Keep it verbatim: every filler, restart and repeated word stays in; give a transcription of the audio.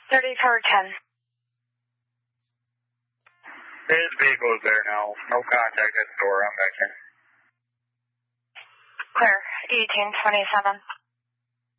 thirty-four ten. His vehicle is there now. No contact at the door. I'm back in. Clear. eighteen twenty-seven.